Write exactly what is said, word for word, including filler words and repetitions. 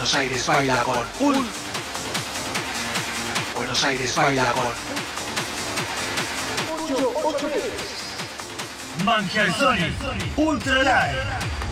Buenos Aires baila con Ul. Buenos Aires baila con Mangia Sonic Ultra Live.